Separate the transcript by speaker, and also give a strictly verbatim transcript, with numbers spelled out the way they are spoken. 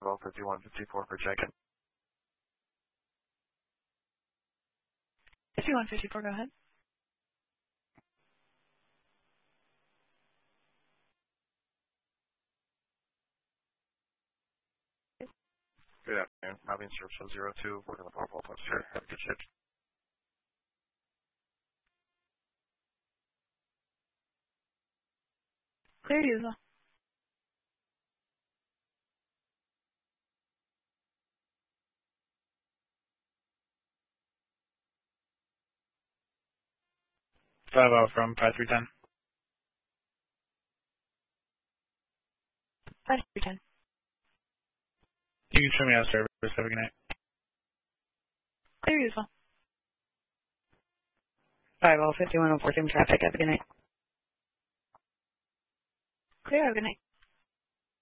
Speaker 1: twelve fifty-one fifty-four for check-in.
Speaker 2: fifty-one fifty-four, go ahead.
Speaker 1: Good afternoon. Mountain Service zero two, we're going to follow up on sir. Have a good shift.
Speaker 2: Clear user.
Speaker 3: five oh from five three ten.
Speaker 2: five three ten.
Speaker 3: You can show me out service. Have a good night.
Speaker 2: Clear user.
Speaker 4: five oh fifty-one oh four, same traffic. Have a good night.
Speaker 2: Clear, have a good night.